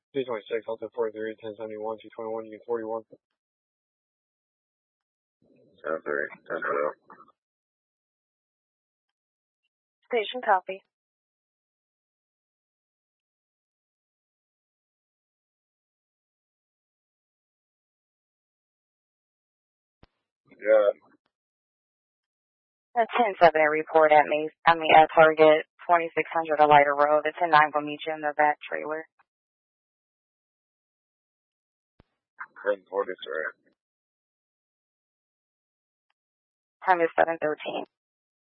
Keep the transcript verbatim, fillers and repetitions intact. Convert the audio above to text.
two twenty-six, Alta forty-three, ten seventy-one, two twenty-one, U forty-one. seven three, ten twelve. Station copy. Yeah. A ten seventy report at me. I mean, at Target twenty-six hundred Alighter Road. The ten nine will meet you in the back trailer. ten forty-three. Time is seven thirteen.